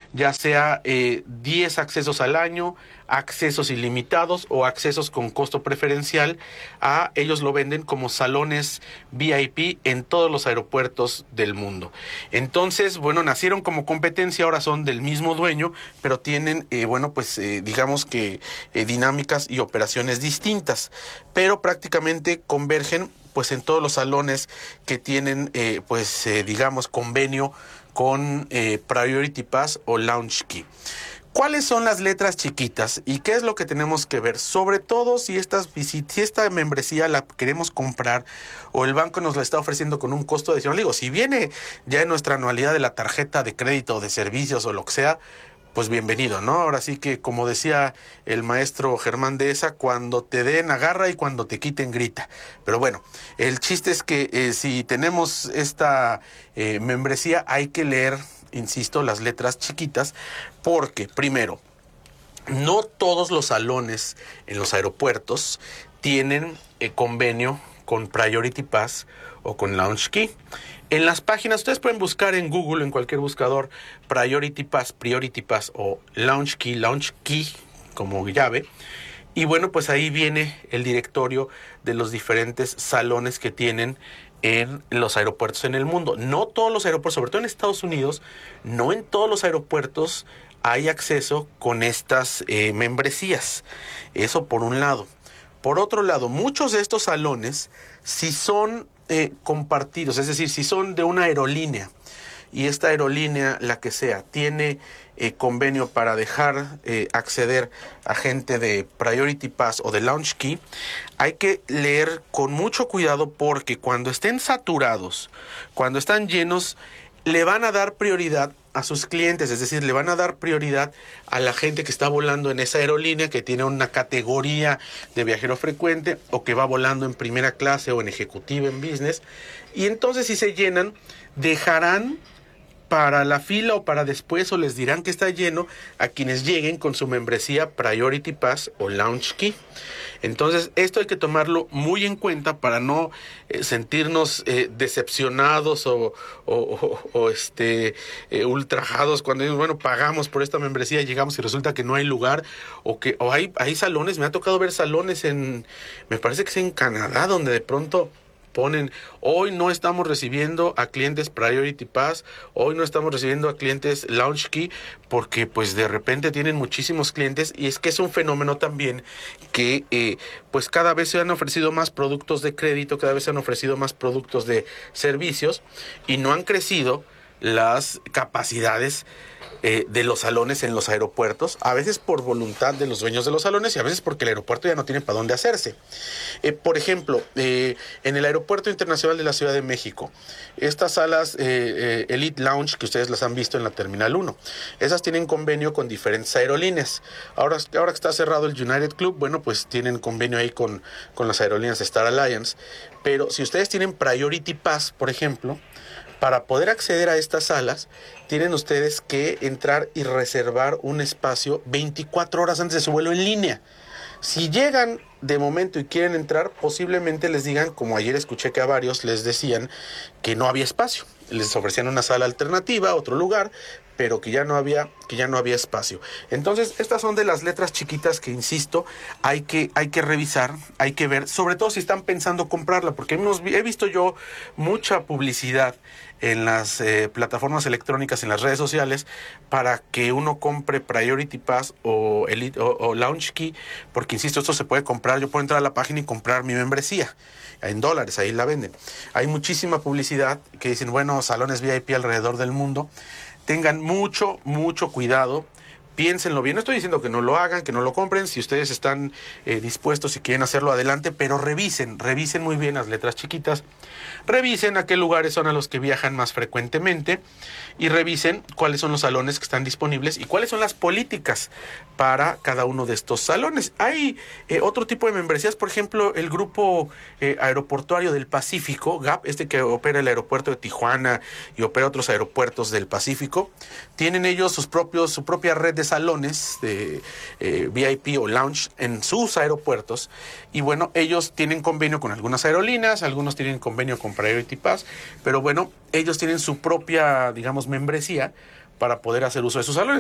ya sea 10 accesos al año, accesos ilimitados o accesos con costo preferencial. Ellos lo venden como salones VIP en todos los aeropuertos del mundo. Entonces, bueno, nacieron como competencia, ahora son del mismo dueño, pero tienen, digamos que dinámicas y operaciones distintas, pero prácticamente convergen pues en todos los salones que tienen digamos convenio con Priority Pass o Launch Key. ¿Cuáles son las letras chiquitas y qué es lo que tenemos que ver? Sobre todo si esta membresía la queremos comprar o el banco nos la está ofreciendo con un costo adicional. Digo, si viene ya en nuestra anualidad de la tarjeta de crédito o de servicios o lo que sea, pues bienvenido, ¿no? Ahora sí que, como decía el maestro Germán Dehesa, cuando te den agarra y cuando te quiten grita. Pero bueno, el chiste es que si tenemos esta membresía hay que leer, insisto, las letras chiquitas, porque primero, no todos los salones en los aeropuertos tienen convenio con Priority Pass o con Launch Key. En las páginas, ustedes pueden buscar en Google, en cualquier buscador, Priority Pass o Launch Key como llave. Y bueno, pues ahí viene el directorio de los diferentes salones que tienen en los aeropuertos en el mundo. No todos los aeropuertos, sobre todo en Estados Unidos, no en todos los aeropuertos hay acceso con estas membresías. Eso por un lado. Por otro lado, muchos de estos salones, si son compartidos, es decir, si son de una aerolínea y esta aerolínea, la que sea, tiene convenio para dejar acceder a gente de Priority Pass o de Launch Key, hay que leer con mucho cuidado porque cuando estén saturados, cuando están llenos, le van a dar prioridad a sus clientes, es decir, le van a dar prioridad a la gente que está volando en esa aerolínea, que tiene una categoría de viajero frecuente o que va volando en primera clase o en ejecutiva, en business. Y entonces si se llenan, dejarán para la fila o para después o les dirán que está lleno a quienes lleguen con su membresía Priority Pass o Launch Key. Entonces esto hay que tomarlo muy en cuenta para no sentirnos decepcionados o ultrajados cuando bueno, pagamos por esta membresía, llegamos y resulta que no hay lugar o hay salones. Me ha tocado ver salones me parece que es en Canadá, donde de pronto ponen, hoy no estamos recibiendo a clientes Priority Pass, hoy no estamos recibiendo a clientes Launch Key, porque pues de repente tienen muchísimos clientes y es que es un fenómeno también que pues cada vez se han ofrecido más productos de crédito, cada vez se han ofrecido más productos de servicios y no han crecido las capacidades de los salones en los aeropuertos, a veces por voluntad de los dueños de los salones y a veces porque el aeropuerto ya no tiene para dónde hacerse. Por ejemplo, en el Aeropuerto Internacional de la Ciudad de México, estas salas Elite Lounge que ustedes las han visto en la Terminal 1, esas tienen convenio con diferentes aerolíneas. Ahora que está cerrado el United Club, bueno, pues tienen convenio ahí con las aerolíneas Star Alliance, pero si ustedes tienen Priority Pass, por ejemplo, para poder acceder a estas salas, tienen ustedes que entrar y reservar un espacio 24 horas antes de su vuelo en línea. Si llegan de momento y quieren entrar, posiblemente les digan, como ayer escuché que a varios les decían que no había espacio. Les ofrecían una sala alternativa, otro lugar, pero que ya no había espacio. Entonces, estas son de las letras chiquitas que, insisto, hay que revisar, hay que ver, sobre todo si están pensando comprarla, porque he visto yo mucha publicidad en las plataformas electrónicas, en las redes sociales, para que uno compre Priority Pass o Elite o Launch Key, porque insisto, esto se puede comprar. Yo puedo entrar a la página y comprar mi membresía en dólares, ahí la venden. Hay muchísima publicidad que dicen, bueno, salones VIP alrededor del mundo. Tengan mucho cuidado. Piénsenlo bien, no estoy diciendo que no lo hagan, que no lo compren, si ustedes están dispuestos y quieren hacerlo, adelante, pero revisen muy bien las letras chiquitas, revisen a qué lugares son a los que viajan más frecuentemente y revisen cuáles son los salones que están disponibles y cuáles son las políticas para cada uno de estos salones. Hay otro tipo de membresías, por ejemplo, el Grupo Aeroportuario del Pacífico, GAP, que opera el aeropuerto de Tijuana y opera otros aeropuertos del Pacífico, tienen ellos su propia red de salones de VIP o lounge en sus aeropuertos y bueno, ellos tienen convenio con algunas aerolíneas, algunos tienen convenio con Priority Pass, pero bueno, ellos tienen su propia, digamos, membresía para poder hacer uso de sus salones.